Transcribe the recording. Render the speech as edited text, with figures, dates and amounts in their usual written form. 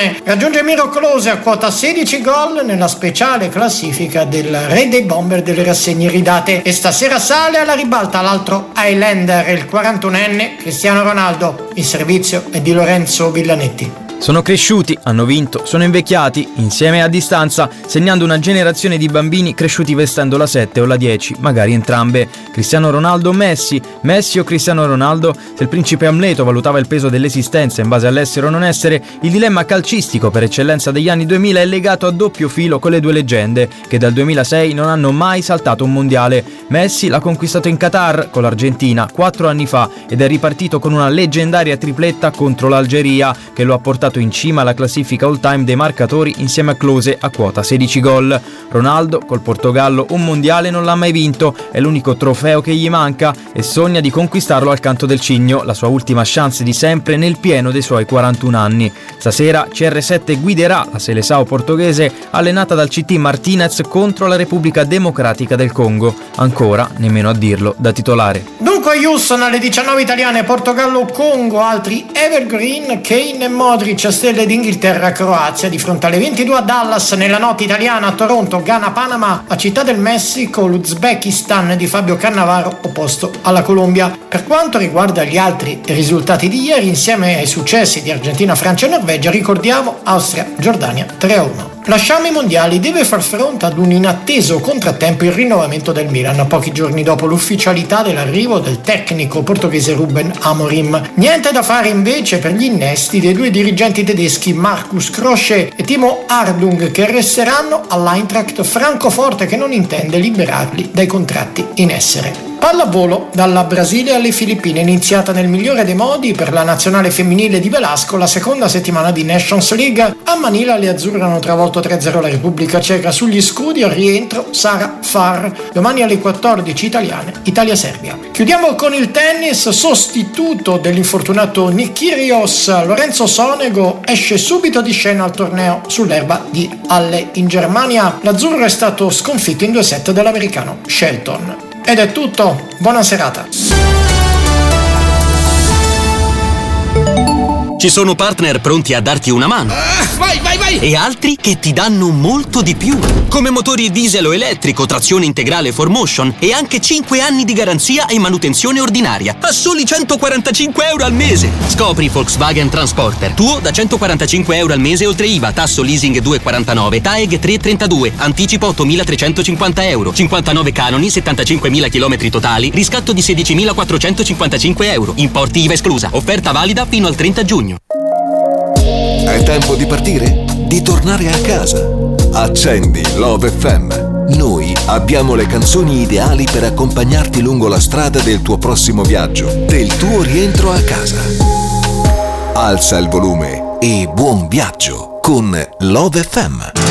Frosinone raggiunge Miracolosi a quota 16 gol nella speciale classifica del re dei bomber delle rassegne iridate, e stasera sale alla ribalta l'altro Highlander, il 41enne Cristiano Ronaldo. Il servizio è di Lorenzo Villanetti. Sono cresciuti, hanno vinto, sono invecchiati, insieme a distanza, segnando una generazione di bambini cresciuti vestendo la 7 o la 10, magari entrambe. Cristiano Ronaldo o Messi? Messi o Cristiano Ronaldo? Se il principe Amleto valutava il peso dell'esistenza in base all'essere o non essere, il dilemma calcistico per eccellenza degli anni 2000 è legato a doppio filo con le due leggende, che dal 2006 non hanno mai saltato un mondiale. Messi l'ha conquistato in Qatar con l'Argentina 4 anni fa ed è ripartito con una leggendaria tripletta contro l'Algeria, che lo ha portato in cima alla classifica all time dei marcatori insieme a Klose a quota 16 gol. Ronaldo col Portogallo un mondiale non l'ha mai vinto, è l'unico trofeo che gli manca e sogna di conquistarlo al canto del cigno, la sua ultima chance di sempre nel pieno dei suoi 41 anni. Stasera CR7 guiderà la Seleção portoghese allenata dal CT Martinez contro la Repubblica Democratica del Congo, ancora nemmeno a dirlo da titolare. Dunque Houston alle 19 italiane, Portogallo-Congo, altri evergreen, Kane e Modric, stelle d'Inghilterra, Croazia, di fronte alle 22 a Dallas, nella notte italiana a Toronto, Ghana, Panama, a Città del Messico, l'Uzbekistan di Fabio Cannavaro opposto alla Colombia. Per quanto riguarda gli altri risultati di ieri, insieme ai successi di Argentina, Francia e Norvegia, ricordiamo Austria, Giordania 3-1. Lasciamo i mondiali, deve far fronte ad un inatteso contrattempo il rinnovamento del Milan, pochi giorni dopo l'ufficialità dell'arrivo del tecnico portoghese Ruben Amorim. Niente da fare invece per gli innesti dei due dirigenti tedeschi Markus Krosche e Timo Ardung, che resteranno all'Eintracht Francoforte, che non intende liberarli dai contratti in essere. Pallavolo dalla Brasile alle Filippine, iniziata nel migliore dei modi per la nazionale femminile di Velasco la seconda settimana di Nations League. A Manila le azzurre hanno travolto 3-0 la Repubblica Ceca, sugli scudi al rientro Sara Farr. Domani alle 14 italiane, Italia-Serbia. Chiudiamo con il tennis, sostituto dell'infortunato Nick Kyrgios, Lorenzo Sonego esce subito di scena al torneo sull'erba di Halle in Germania. L'azzurro è stato sconfitto in 2 set dall'americano Shelton. Ed è tutto, buona serata. Ci sono partner pronti a darti una mano. Vai! E altri che ti danno molto di più. Come motori diesel o elettrico, trazione integrale 4Motion e anche 5 anni di garanzia e manutenzione ordinaria a soli 145 euro al mese. Scopri Volkswagen Transporter. Tuo da 145 euro al mese oltre IVA, tasso leasing 2,49, TAEG 3,32, anticipo 8.350 euro, 59 canoni, 75.000 km totali, riscatto di 16.455 euro, importi IVA esclusa. Offerta valida fino al 30 giugno. È tempo di partire? Di tornare a casa? Accendi Love FM. Noi abbiamo le canzoni ideali per accompagnarti lungo la strada del tuo prossimo viaggio, del tuo rientro a casa. Alza il volume e buon viaggio con Love FM.